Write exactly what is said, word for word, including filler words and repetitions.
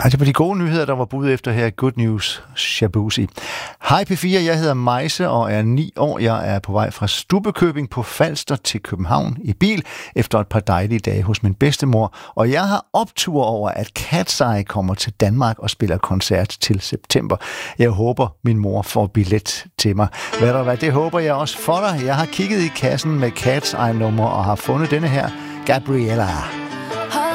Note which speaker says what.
Speaker 1: Nej, det var de gode nyheder, der var bud efter her. Good news, Shabuzi. Hej P fire, jeg hedder Majse og er ni år. Jeg er på vej fra Stubbekøbing på Falster til København i bil efter et par dejlige dage hos min bedstemor. Og jeg har optur over, at Cat's Eye kommer til Danmark og spiller koncert til september. Jeg håber, min mor får billet til mig. Hvad der hvad, det håber jeg også for dig. Jeg har kigget i kassen med Cat's Eye-nummer og har fundet denne her, Gabriella.